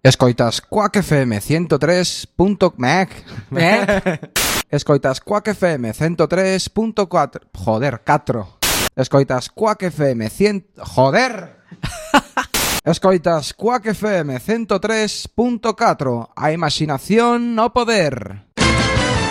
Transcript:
Escoitas Quack FM 103.mec. Escoitas Quack FM 103.4. Joder, 4. Escoitas Quack FM 100. Joder. Escoitas Quack FM 103.4. A imaginación no poder.